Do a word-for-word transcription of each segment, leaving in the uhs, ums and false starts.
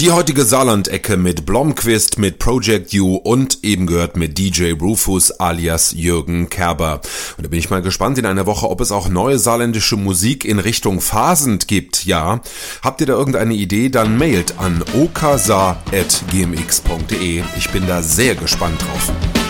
Die heutige Saarland-Ecke mit Blomqvist, mit Project U und eben gehört mit D J Rufus alias Jürgen Kerber. Und da bin ich mal gespannt in einer Woche, ob es auch neue saarländische Musik in Richtung Phasend gibt. Ja, habt ihr da irgendeine Idee, dann mailt an okasa at gmx punkt de. Ich bin da sehr gespannt drauf.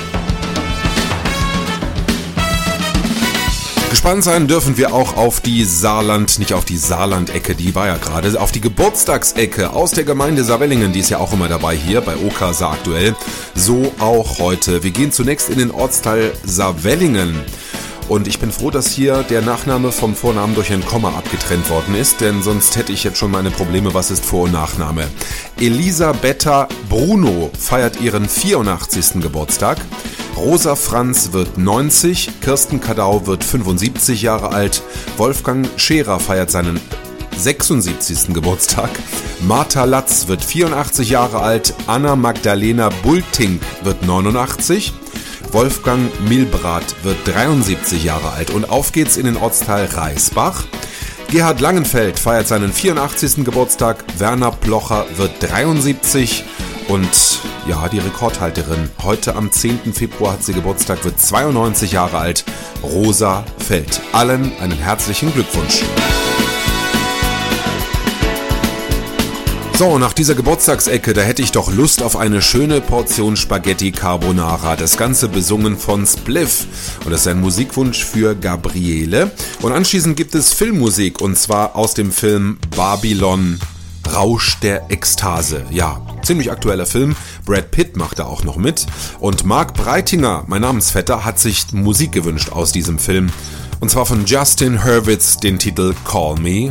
Gespannt sein dürfen wir auch auf die Saarland, nicht auf die Saarland-Ecke, die war ja gerade, auf die Geburtstagsecke aus der Gemeinde Saarwellingen, die ist ja auch immer dabei hier bei Okasa aktuell. So auch heute. Wir gehen zunächst in den Ortsteil Saarwellingen. Und ich bin froh, dass hier der Nachname vom Vornamen durch ein Komma abgetrennt worden ist, denn sonst hätte ich jetzt schon meine Probleme, was ist Vor- und Nachname. Elisabetta Bruno feiert ihren vierundachtzigsten Geburtstag. Rosa Franz wird neunzig, Kirsten Kadau wird fünfundsiebzig Jahre alt, Wolfgang Scherer feiert seinen sechsundsiebzigsten Geburtstag, Martha Latz wird vierundachtzig Jahre alt, Anna Magdalena Bultink wird neunundachtzig, Wolfgang Milbrat wird dreiundsiebzig Jahre alt und auf geht's in den Ortsteil Reisbach. Gerhard Langenfeld feiert seinen vierundachtzigsten Geburtstag, Werner Plocher wird dreiundsiebzig und ja, die Rekordhalterin, heute am zehnten Februar hat sie Geburtstag, wird zweiundneunzig Jahre alt, Rosa Feld. Allen einen herzlichen Glückwunsch. So, nach dieser Geburtstagsecke, da hätte ich doch Lust auf eine schöne Portion Spaghetti Carbonara. Das Ganze besungen von Spliff. Und das ist ein Musikwunsch für Gabriele. Und anschließend gibt es Filmmusik, und zwar aus dem Film Babylon, Rausch der Ekstase. Ja, ziemlich aktueller Film. Brad Pitt macht da auch noch mit. Und Marc Breitinger, mein Namensvetter, hat sich Musik gewünscht aus diesem Film. Und zwar von Justin Hurwitz den Titel Call Me.